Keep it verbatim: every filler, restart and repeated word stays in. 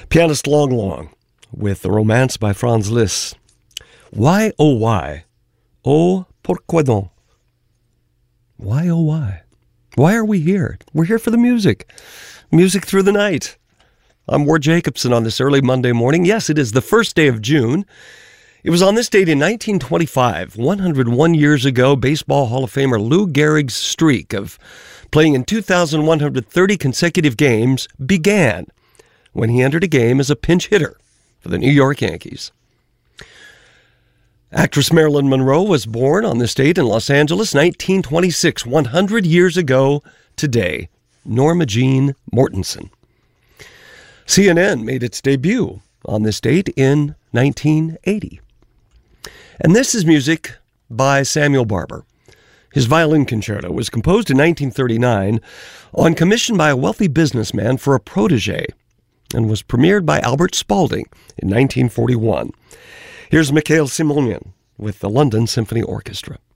Pianist Long Long with The Romance by Franz Liszt. Why, oh why? Oh, pourquoi donc? Why, oh why? Why are we here? We're here for the music. Music through the night. I'm Ward Jacobson on this early Monday morning. Yes, it is the first day of June. It was on this date in nineteen twenty-five, one hundred one years ago, Baseball Hall of Famer Lou Gehrig's streak of playing in two thousand one hundred thirty consecutive games began when he entered a game as a pinch hitter for the New York Yankees. Actress Marilyn Monroe was born on this date in Los Angeles, nineteen twenty-six, one hundred years ago today. Norma Jean Mortensen. C N N made its debut on this date in nineteen eighty. And this is music by Samuel Barber. His violin concerto was composed in nineteen thirty-nine on commission by a wealthy businessman for a protege and was premiered by Albert Spalding in nineteen forty-one. Here's Mikhail Simonian with the London Symphony Orchestra.